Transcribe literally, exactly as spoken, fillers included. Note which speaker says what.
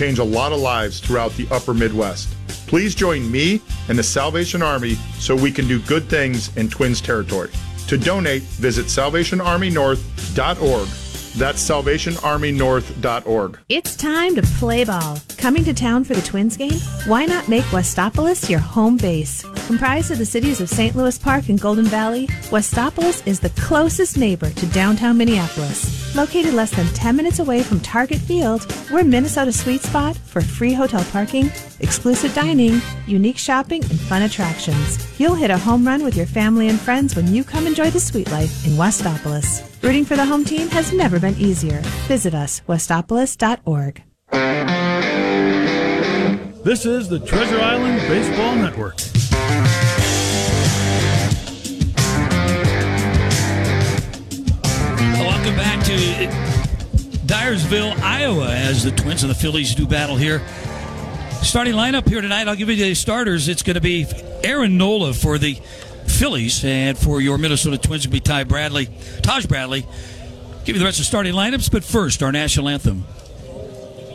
Speaker 1: change a lot of lives throughout the upper Midwest. Please join me and the Salvation Army so we can do good things in Twins territory. To donate, visit salvation army north dot org. That's salvation army north dot org.
Speaker 2: It's time to play ball. Coming to town for the Twins game? Why not make Westopolis your home base? Comprised of the cities of Saint Louis Park and Golden Valley, Westopolis is the closest neighbor to downtown Minneapolis. Located less than ten minutes away from Target Field, we're Minnesota's sweet spot for free hotel parking, exclusive dining, unique shopping, and fun attractions. You'll hit a home run with your family and friends when you come enjoy the sweet life in Westopolis. Rooting for the home team has never been easier. Visit us, westopolis dot org.
Speaker 3: This is the Treasure Island Baseball Network.
Speaker 4: Welcome back to Dyersville, Iowa, as the Twins and the Phillies do battle here. Starting lineup here tonight, I'll give you the starters. It's going to be Aaron Nola for the Phillies, and for your Minnesota Twins will be Ty Bradley, Taj Bradley. Give you the rest of the starting lineups, but first, our national anthem.